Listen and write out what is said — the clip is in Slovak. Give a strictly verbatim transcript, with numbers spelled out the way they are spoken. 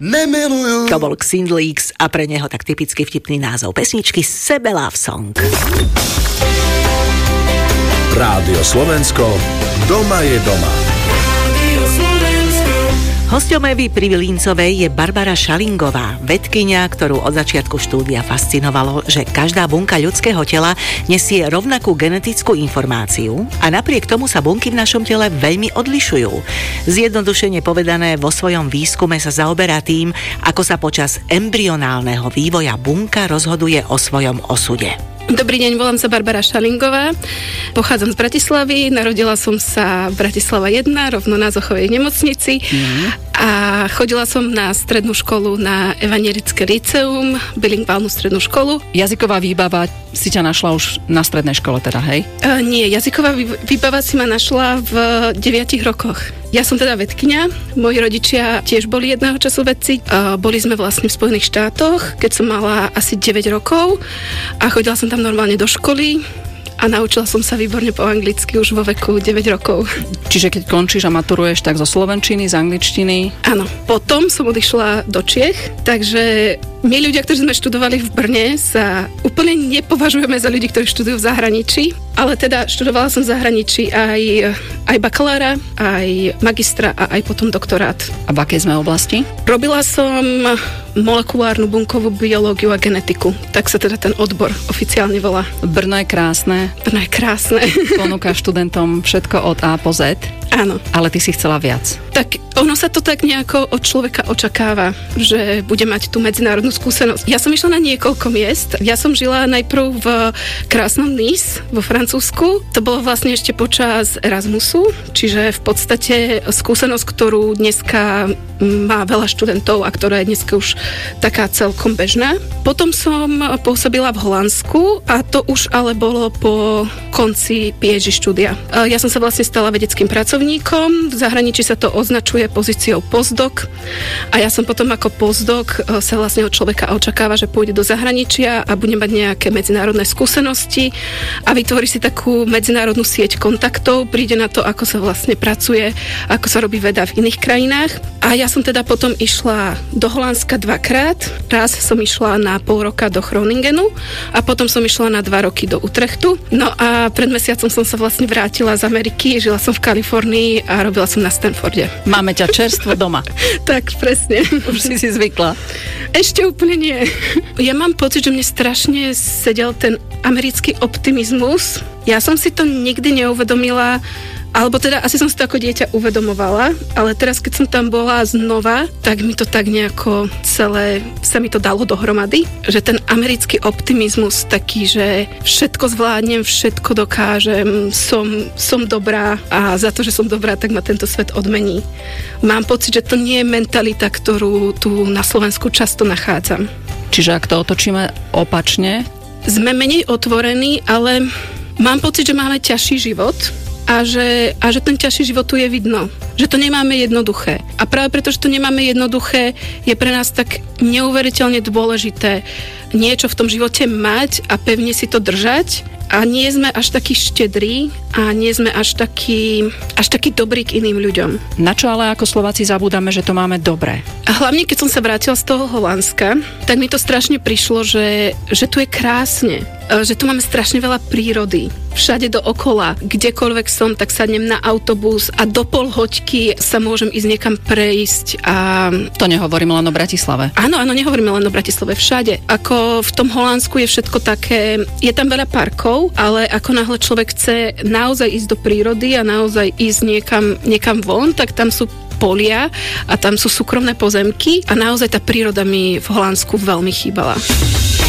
nemilujú. To bol Xindlix a pre neho tak typicky vtipný názov pesničky Sebe Love Song. Rádio Slovensko, doma je doma. Hosťom Evy Privilíncovej je Barbara Šalingová, vedkyňa, ktorú od začiatku štúdia fascinovalo, že každá bunka ľudského tela nesie rovnakú genetickú informáciu a napriek tomu sa bunky v našom tele veľmi odlišujú. Zjednodušene povedané, vo svojom výskume sa zaoberá tým, ako sa počas embryonálneho vývoja bunka rozhoduje o svojom osude. Dobrý deň, volám sa Barbara Šalingová, pochádzam z Bratislavy, narodila som sa v Bratislava jedna, rovno na Zochovej nemocnici mm. a chodila som na strednú školu na Evangelické líceum, bilingválnu strednú školu. Jazyková výbava si ťa našla už na strednej škole teda, hej? Uh, nie, jazyková výbava si ma našla v deviatich rokoch. Ja som teda vedkyňa, moji rodičia tiež boli jedného času vedci. Uh, boli sme vlastne v Spojených štátoch, keď som mala asi deväť rokov a chodila som tam normálne do školy a naučila som sa výborne po anglicky už vo veku deväť rokov. Čiže keď končíš a maturuješ, tak zo slovenčiny, z angličtiny? Áno. Potom som odišla do Čiech, takže my ľudia, ktorí sme študovali v Brne, sa úplne nepovažujeme za ľudí, ktorí študujú v zahraničí, ale teda študovala som v zahraničí aj, aj bakalára, aj magistra a aj potom doktorát. A v akej sme oblasti? Robila som molekulárnu bunkovú biológiu a genetiku. Tak sa teda ten odbor oficiálne volá. Brno je krásne. Brno je krásne. Ponúka študentom všetko od A po Z. Áno. Ale ty si chcela viac. Tak ono sa to tak nejako od človeka očakáva, že bude mať tú medzinárodnú skúsenosť. Ja som išla na niekoľko miest. Ja som žila najprv v krásnom Nice vo Francúzsku. To bolo vlastne ešte počas Erasmusu, čiže v podstate skúsenosť, ktorú dneska má veľa študentov a ktorá je dneska už taká celkom bežná. Potom som pôsobila v Holandsku a to už ale bolo po konci PhD štúdia. Ja som sa vlastne stala vedeckým pracovníkom. V zahraničí sa to označuje pozíciou postdoc a ja som potom ako postdoc sa vlastne od človeka očakáva, že pôjde do zahraničia a bude mať nejaké medzinárodné skúsenosti a vytvorí si takú medzinárodnú sieť kontaktov, príde na to, ako sa vlastne pracuje, ako sa robí veda v iných krajinách. A ja som teda potom išla do Holandska dvakrát. Raz som išla na pol roka do Groningenu a potom som išla na dva roky do Utrechtu. No a pred mesiacom som sa vlastne vrátila z Ameriky, žila som v Kalifornii a robila som na Stanforde. Máme ťa čerstvo doma. Tak, presne. Už si si zvykla. Ešte úplne nie. Ja mám pocit, že mne strašne sedel ten americký optimizmus. Ja som si to nikdy neuvedomila, alebo teda asi som si to ako dieťa uvedomovala, ale teraz, keď som tam bola znova, tak mi to tak nejako celé sa mi to dalo dohromady, že ten americký optimizmus taký, že všetko zvládnem, všetko dokážem, som, som dobrá a za to, že som dobrá, tak ma tento svet odmení. Mám pocit, že to nie je mentalita, ktorú tu na Slovensku často nachádzam. Čiže ak to otočíme opačne? Sme menej otvorení, ale mám pocit, že máme ťažší život. A že, a že ten ťažší život tu je vidno. Že to nemáme jednoduché. A práve preto, že to nemáme jednoduché, je pre nás tak neuveriteľne dôležité niečo v tom živote mať a pevne si to držať. A nie sme až takí štedrí a nie sme až takí, až takí dobrí k iným ľuďom. Na čo ale ako Slováci zabúdame, že to máme dobré? A hlavne, keď som sa vrátila z toho Holandska, tak mi to strašne prišlo, že, že tu je krásne. Že tu máme strašne veľa prírody. Všade dookola, kdekoľvek som, tak sadnem na autobus a do pol hoďky sa môžem ísť niekam prejsť. A... To nehovoríme len o Bratislave. Áno, áno, nehovoríme len o Bratislave, všade. Ako v tom Holandsku je všetko také, je tam veľa parkov, ale ako náhle človek chce naozaj ísť do prírody a naozaj ísť niekam, niekam von, tak tam sú polia a tam sú súkromné pozemky a naozaj tá príroda mi v Holandsku veľmi chýbala.